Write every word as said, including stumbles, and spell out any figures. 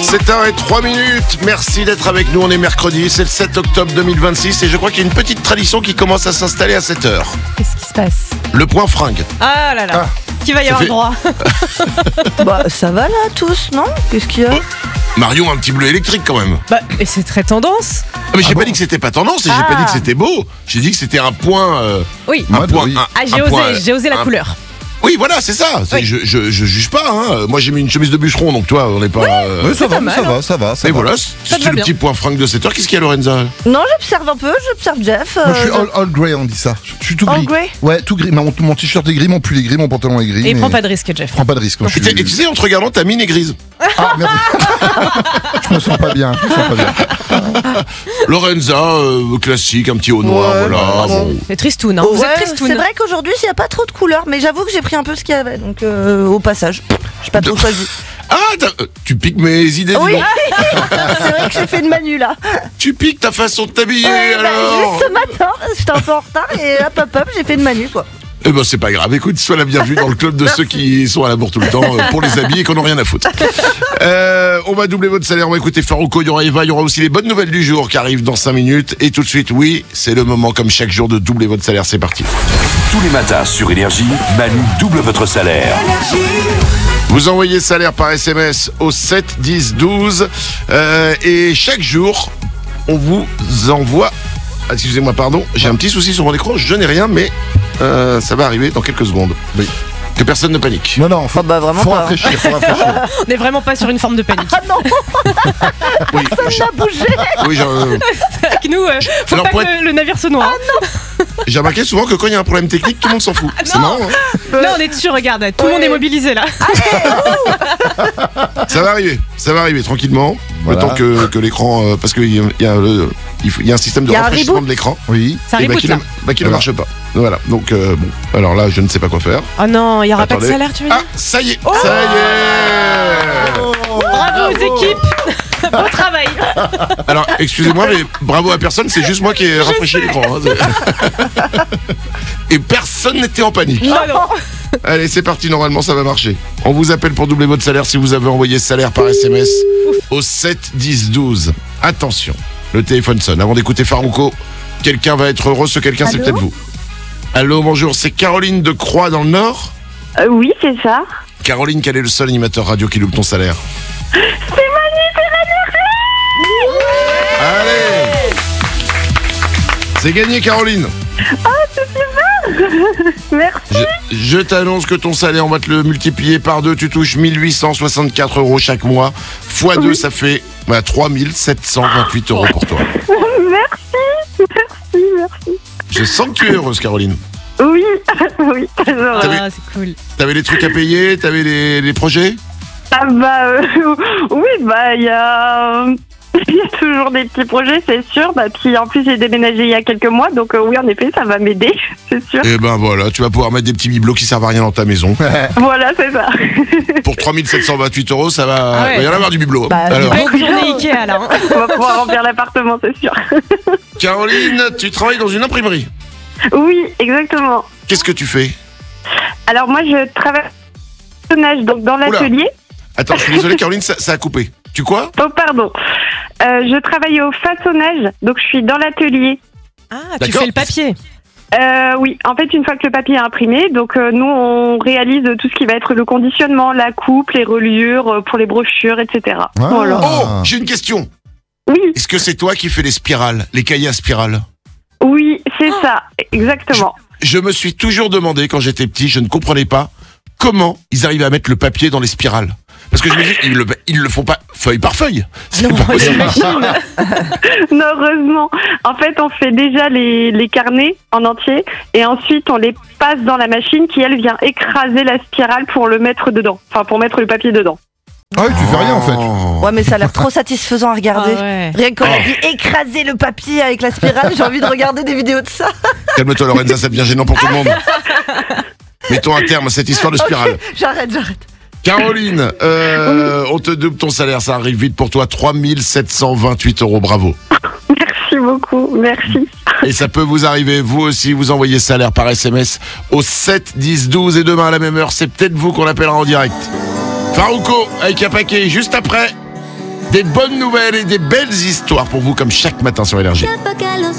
sept heures zéro trois minutes, merci d'être avec nous, on est mercredi, c'est le sept octobre deux mille vingt-six et je crois qu'il y a une petite tradition qui commence à s'installer à sept heures. Qu'est-ce qui se passe? Le point fringue. Ah là là, Ah. qui va y Ça avoir fait- droit? Bah ça va là tous, non? Qu'est-ce qu'il y a? Marion a un petit bleu électrique quand même. Bah, et c'est très tendance. Ah, mais j'ai pas dit que c'était pas tendance et j'ai Ah. pas dit que c'était beau, j'ai dit que c'était un point... euh, Oui. un Ouais, point oui. un- Ah, j'ai un osé, point- j'ai osé la un- couleur. Oui voilà c'est ça, c'est- Oui. je, je, je juge pas, hein. Moi j'ai mis une chemise de bûcheron donc toi on n'est pas... euh, Ouais, ça va, pas mal, ça hein. va, ça va, ça Et va. voilà, Ça c'est te va le bien. petit point fringue de sept heures. Qu'est-ce qu'il y a Lorenza? Non, j'observe un peu, j'observe Jeff. Moi, je suis euh, all, all grey, on dit ça. Je je suis tout All gris. grey Ouais, tout gris. Mon, mon t-shirt est gris, mon pull est gris, mon pantalon est gris. Et mais- prends pas de risque, Jeff. Prends pas de risque. moi, je Et, suis- t'es- et tu sais en te regardant ta mine est grise. Ah merde. Je me sens pas bien. Je me sens pas bien. Lorenza, euh, classique, un petit haut noir, Ouais, voilà. ouais, bon. C'est tristoun, hein. oh, Vous ouais, êtes tristoun. c'est vrai qu'aujourd'hui il n'y a pas trop de couleurs, mais j'avoue que j'ai pris un peu ce qu'il y avait, donc euh, au passage, j'ai pas trop choisi. Ah, t'as- euh, tu piques mes idées, dis Oui, donc. c'est vrai que j'ai fait une manu là. Tu piques ta façon de t'habiller Ouais, bah, alors. juste ce matin, j'étais un peu en retard et hop hop hop, j'ai fait une manu quoi. Eh ben c'est pas grave, écoute, sois la bienvenue dans le club de ceux qui sont à la bourre tout le temps euh, pour les habiller et qu'on n'a rien à foutre. Euh, on va doubler votre salaire, on va écouter Farouko, il y aura Eva, il y aura aussi les bonnes nouvelles du jour qui arrivent dans cinq minutes. Et tout de suite, oui, c'est le moment comme chaque jour de doubler votre salaire, c'est parti. Tous les matins sur Énergie, Manu double votre salaire. Vous envoyez salaire par S M S au sept dix douze euh, et chaque jour, on vous envoie... Excusez-moi, pardon, j'ai un petit souci sur mon écran, je n'ai rien, mais euh, ça va arriver dans quelques secondes. Oui. Que personne ne panique. Non, non, faut, Oh, bah, vraiment faut pas, hein. rafraîchir, faut rafraîchir. On n'est vraiment pas sur une forme de panique. Ah non, Oui, ça a bougé. oui j'ai euh, Avec nous, euh, faut Alors, pas pour que le, le navire se noie. j'ai remarqué souvent que quand il y a un problème technique, tout le monde s'en fout. C'est non. marrant, hein. Là, on est dessus, regarde. Tout le Ouais. monde est mobilisé là. Ça va arriver, ça va arriver tranquillement. Voilà. Le temps que, que l'écran... euh, parce qu'il y a, il y, a le- il faut- il y a un système de Il y a un rafraîchissement reboot. de l'écran. Oui. Ça et bah, reboot qui, là. ne, bah, qui ne Voilà. marche pas. Voilà, donc euh, bon. Alors là, je ne sais pas quoi faire. Oh non, il y aura pas de Attendez. salaire, tu veux Ah, dire? ça y est, ça y est. Bravo aux équipes. Bon travail. Alors, excusez-moi, mais bravo à personne, c'est juste moi qui ai rafraîchi l'écran. hein, c'est- Et personne n'était en panique. Non, non. Allez, c'est parti, normalement ça va marcher. On vous appelle pour doubler votre salaire si vous avez envoyé salaire par S M S au sept dix douze. Attention, le téléphone sonne. Avant d'écouter Farouko, quelqu'un va être heureux, ce quelqu'un c'est Allô peut-être vous. Allô, bonjour, c'est Caroline de Croix dans le Nord. Euh, oui, c'est ça. Caroline, quel est le seul animateur radio qui loupe ton salaire? Allez, c'est gagné Caroline. Merci. Je, je t'annonce que ton salaire, on va te le multiplier par deux. Tu touches mille huit cent soixante-quatre euros chaque mois. Fois deux, ça fait bah, trois mille sept cent vingt-huit euros pour toi. Merci. Merci, merci. Je sens que tu es heureuse, Caroline. Oui, oui, très heureux. T'avais- Ah, c'est cool. T'avais les trucs à payer, t'avais les, les projets. Ah bah euh, oui, bah il y a il y a toujours des petits projets, c'est sûr. Bah puis en plus j'ai déménagé il y a quelques mois, donc euh, oui en effet ça va m'aider, c'est sûr. Et ben voilà, tu vas pouvoir mettre des petits bibelots qui servent à rien dans ta maison. Voilà, c'est ça. Pour trois mille sept cent vingt-huit euros, ça va. Ah ouais. Il va y en avoir du bibelot. Bah, Alors, du Bonne journée Ikea là. hein. On va pouvoir remplir l'appartement, c'est sûr. Caroline, tu travailles dans une imprimerie. Oui, exactement. Qu'est-ce que tu fais? Alors moi je travaille au façonnage, donc dans l'atelier. Attends, je suis désolé, Caroline, ça, ça a coupé. Tu quoi? Oh pardon. Euh, je travaille au façonnage, donc je suis dans l'atelier. Ah, tu D'accord. fais le papier. Euh, oui, en fait, une fois que le papier est imprimé, donc euh, nous, on réalise tout ce qui va être le conditionnement, la coupe, les reliures euh, pour les brochures, et cetera. Ah. Voilà. Oh, j'ai une question. Oui, Est-ce que c'est toi qui fais les spirales, les cahiers à spirale? oui, c'est ça, exactement. Je me suis toujours demandé, quand j'étais petit, je ne comprenais pas comment ils arrivaient à mettre le papier dans les spirales. Parce que je me dis, ils le, ils le font pas feuille par feuille. C'est Non, pas possible. j'imagine. Non, heureusement. En fait, on fait déjà les, les carnets en entier et ensuite on les passe dans la machine qui, elle, vient écraser la spirale pour le mettre dedans. Enfin, pour mettre le papier dedans. Ah oui, tu fais rien en fait. Oh. Ouais, mais ça a l'air trop satisfaisant à regarder. Ah ouais. Rien qu'on a dit écraser le papier avec la spirale, j'ai envie de regarder des vidéos de ça. Calme-toi, Lorenza, ça devient gênant pour tout le monde. Mettons un terme à cette histoire de spirale. Ok, j'arrête, j'arrête. Caroline, euh, on te double ton salaire, ça arrive vite pour toi, trois mille sept cent vingt-huit euros, bravo. Merci beaucoup, merci. Et ça peut vous arriver, vous aussi, vous envoyez salaire par S M S au sept dix douze et demain à la même heure, c'est peut-être vous qu'on appellera en direct. Farouko avec un paquet juste après. Des bonnes nouvelles et des belles histoires pour vous comme chaque matin sur Énergie.